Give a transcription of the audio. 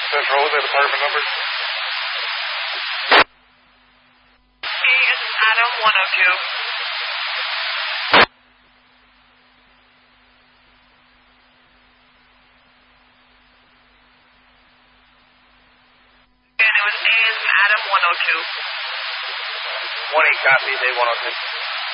Central, what was that apartment number? A is Adam 102. Again, it was A is Adam 102. 1-8 copy, day 102.